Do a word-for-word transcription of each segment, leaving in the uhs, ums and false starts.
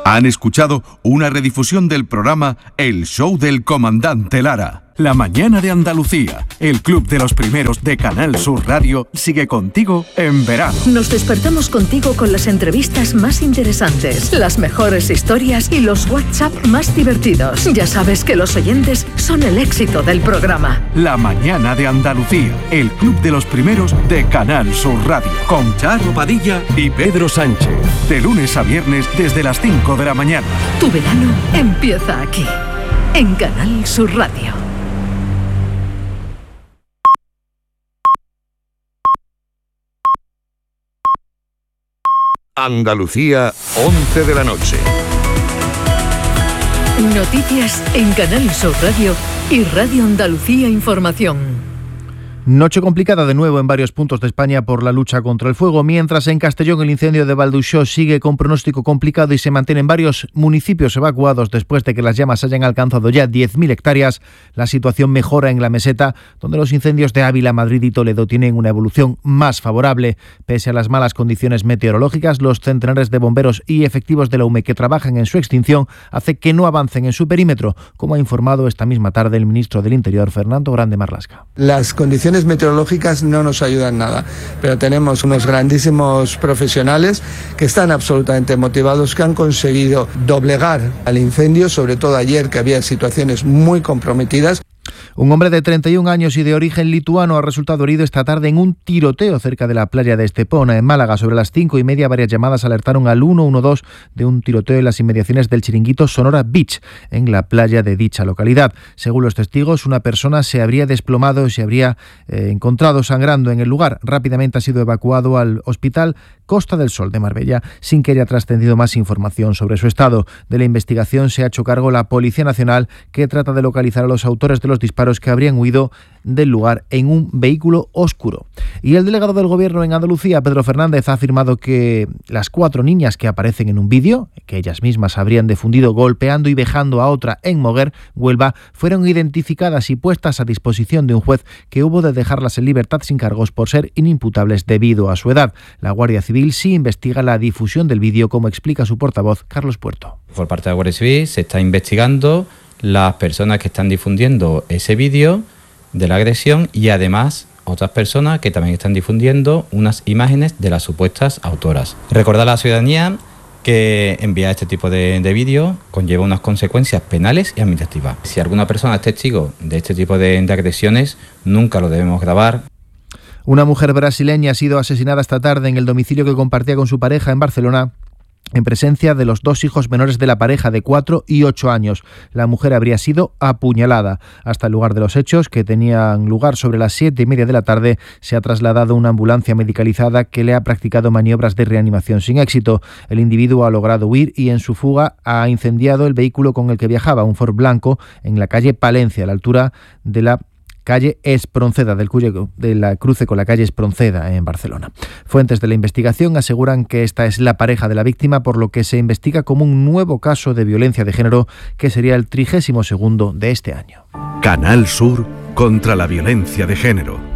Han escuchado una redifusión del programa El Show del Comandante Lara. La mañana de Andalucía, el club de los primeros de Canal Sur Radio, sigue contigo en verano. Nos despertamos contigo con las entrevistas más interesantes, las mejores historias y los WhatsApp más divertidos. Ya sabes que los oyentes son el éxito del programa. La mañana de Andalucía, el club de los primeros de Canal Sur Radio, con Charo Padilla y Pedro Sánchez. De lunes a viernes desde las cinco de la mañana. Tu verano empieza aquí, en Canal Sur Radio. Andalucía, once de la noche. Noticias en Canal Sur Radio y Radio Andalucía Información. Noche complicada de nuevo en varios puntos de España por la lucha contra el fuego, mientras en Castellón el incendio de Valduxó sigue con pronóstico complicado y se mantienen varios municipios evacuados después de que las llamas hayan alcanzado ya diez mil hectáreas. La situación mejora en la meseta, donde los incendios de Ávila, Madrid y Toledo tienen una evolución más favorable. Pese a las malas condiciones meteorológicas, los centenares de bomberos y efectivos de la U M E que trabajan en su extinción hace que no avancen en su perímetro, como ha informado esta misma tarde el ministro del Interior, Fernando Grande Marlasca. Las condiciones meteorológicas no nos ayudan nada, pero tenemos unos grandísimos profesionales que están absolutamente motivados, que han conseguido doblegar al incendio, sobre todo ayer que había situaciones muy comprometidas. Un hombre de treinta y un años y de origen lituano ha resultado herido esta tarde en un tiroteo cerca de la playa de Estepona, en Málaga. Sobre las cinco y media, varias llamadas alertaron al uno uno dos de un tiroteo en las inmediaciones del chiringuito Sonora Beach, en la playa de dicha localidad. Según los testigos, una persona se habría desplomado y se habría eh, encontrado sangrando en el lugar. Rápidamente ha sido evacuado al hospital Costa del Sol de Marbella, sin que haya trascendido más información sobre su estado. De la investigación se ha hecho cargo la Policía Nacional, que trata de localizar a los autores de los disparos que habrían huido del lugar en un vehículo oscuro. Y el delegado del Gobierno en Andalucía, Pedro Fernández, ha afirmado que las cuatro niñas que aparecen en un vídeo, que ellas mismas habrían difundido golpeando y vejando a otra en Moguer, Huelva, fueron identificadas y puestas a disposición de un juez que hubo de dejarlas en libertad sin cargos por ser inimputables debido a su edad. La Guardia Civil sí investiga la difusión del vídeo, como explica su portavoz, Carlos Puerto. Por parte de la Guardia Civil se está investigando las personas que están difundiendo ese vídeo de la agresión y además otras personas que también están difundiendo unas imágenes de las supuestas autoras. Recordar a la ciudadanía que enviar este tipo de, de vídeos conlleva unas consecuencias penales y administrativas. Si alguna persona es testigo de este tipo de, de agresiones, nunca lo debemos grabar. Una mujer brasileña ha sido asesinada esta tarde en el domicilio que compartía con su pareja en Barcelona, en presencia de los dos hijos menores de la pareja de cuatro y ocho años. La mujer habría sido apuñalada. Hasta el lugar de los hechos, que tenían lugar sobre las siete y media de la tarde, se ha trasladado una ambulancia medicalizada que le ha practicado maniobras de reanimación sin éxito. El individuo ha logrado huir y en su fuga ha incendiado el vehículo con el que viajaba, un Ford blanco, en la calle Palencia, a la altura de la calle Espronceda, del cuyo, de la cruce con la calle Espronceda en Barcelona. Fuentes de la investigación aseguran que esta es la pareja de la víctima, por lo que se investiga como un nuevo caso de violencia de género, que sería el trigésimo segundo de este año. Canal Sur contra la violencia de género.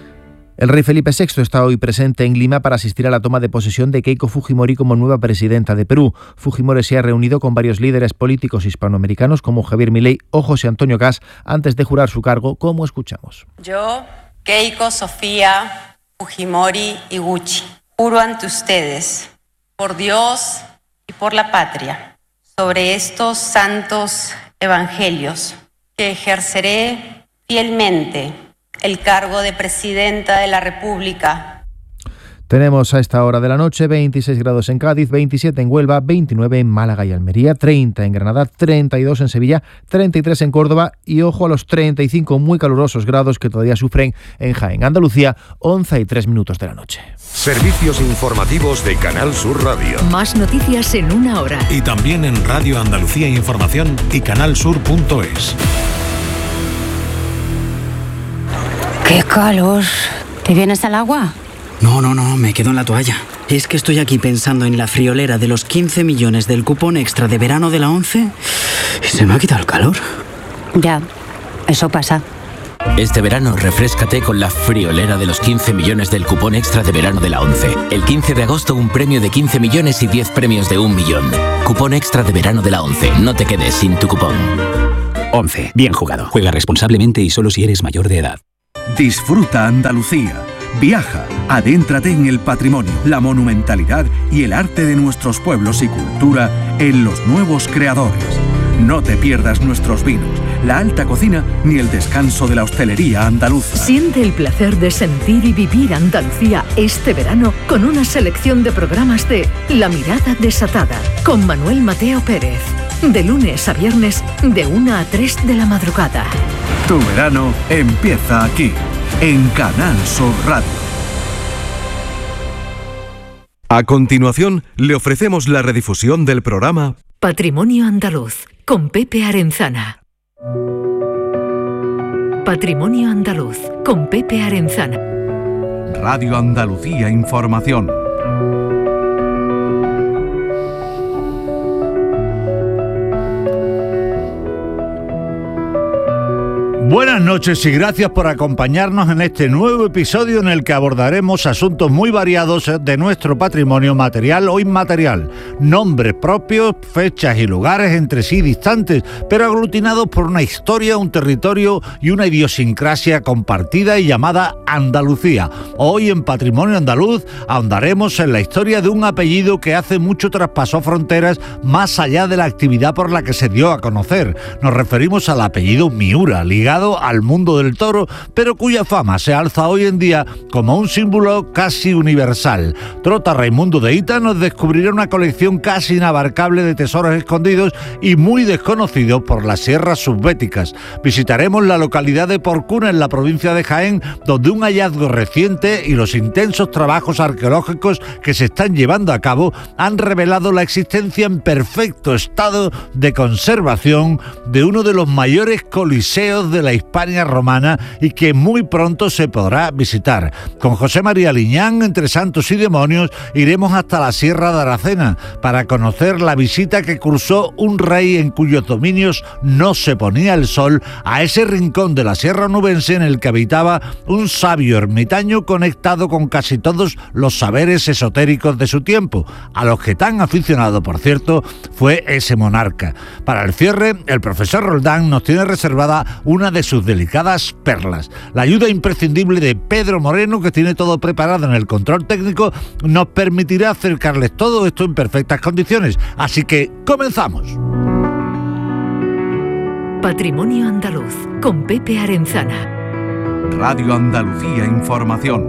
El rey Felipe sexto está hoy presente en Lima para asistir a la toma de posesión de Keiko Fujimori como nueva presidenta de Perú. Fujimori se ha reunido con varios líderes políticos hispanoamericanos como Javier Milei o José Antonio Caz antes de jurar su cargo, como escuchamos. Yo, Keiko Sofía Fujimori Iguchi, juro ante ustedes, por Dios y por la patria, sobre estos santos evangelios, que ejerceré fielmente el cargo de Presidenta de la República. Tenemos a esta hora de la noche veintiséis grados en Cádiz, veintisiete en Huelva, veintinueve en Málaga y Almería, treinta en Granada, treinta y dos en Sevilla, treinta y tres en Córdoba y ojo a los treinta y cinco muy calurosos grados que todavía sufren en Jaén. Andalucía, once y tres minutos de la noche. Servicios informativos de Canal Sur Radio. Más noticias en una hora. Y también en Radio Andalucía Información y canalsur punto es. ¡Qué calor! ¿Te vienes al agua? No, no, no, me quedo en la toalla. Es que estoy aquí pensando en la friolera de los quince millones del cupón extra de verano de la ONCE y se me ha quitado el calor. Ya, eso pasa. Este verano refréscate con la friolera de los quince millones del cupón extra de verano de la ONCE. El quince de agosto un premio de quince millones y diez premios de un millón. Cupón extra de verano de la ONCE. No te quedes sin tu cupón. ONCE. Bien jugado. Juega responsablemente y solo si eres mayor de edad. Disfruta Andalucía. Viaja, adéntrate en el patrimonio, la monumentalidad y el arte de nuestros pueblos y cultura en Los Nuevos Creadores. No te pierdas nuestros vinos, la alta cocina ni el descanso de la hostelería andaluza. Siente el placer de sentir y vivir Andalucía este verano con una selección de programas de La Mirada Desatada con Manuel Mateo Pérez. De lunes a viernes, de una a tres de la madrugada. Tu verano empieza aquí, en Canal Sur Radio. A continuación, le ofrecemos la redifusión del programa Patrimonio Andaluz, con Pepe Arenzana. Patrimonio Andaluz, con Pepe Arenzana. Radio Andalucía Información. Buenas noches y gracias por acompañarnos en este nuevo episodio en el que abordaremos asuntos muy variados de nuestro patrimonio material o inmaterial. Nombres propios, fechas y lugares entre sí distantes, pero aglutinados por una historia, un territorio y una idiosincrasia compartida y llamada Andalucía. Hoy en Patrimonio Andaluz ahondaremos en la historia de un apellido que hace mucho traspasó fronteras más allá de la actividad por la que se dio a conocer. Nos referimos al apellido Miura, ligado al mundo del toro, pero cuya fama se alza hoy en día como un símbolo casi universal. Trota Raimundo de Hita nos descubrirá una colección casi inabarcable de tesoros escondidos y muy desconocidos por las sierras subbéticas. Visitaremos la localidad de Porcuna, en la provincia de Jaén, donde un hallazgo reciente y los intensos trabajos arqueológicos que se están llevando a cabo han revelado la existencia en perfecto estado de conservación de uno de los mayores coliseos de la Hispania romana y que muy pronto se podrá visitar. Con José María Liñán, entre santos y demonios, iremos hasta la Sierra de Aracena para conocer la visita que cursó un rey en cuyos dominios no se ponía el sol a ese rincón de la Sierra Nubense en el que habitaba un sabio ermitaño conectado con casi todos los saberes esotéricos de su tiempo, a los que tan aficionado, por cierto, fue ese monarca. Para el cierre, el profesor Roldán nos tiene reservada una de sus delicadas perlas. La ayuda imprescindible de Pedro Moreno, que tiene todo preparado en el control técnico, nos permitirá acercarles todo esto en perfectas condiciones. Así que comenzamos. Patrimonio Andaluz, con Pepe Arenzana. Radio Andalucía Información.